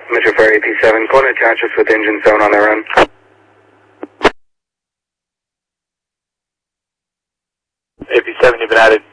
Metro for AP7, going to attach us with engine zone on their run. AP7, you've been added.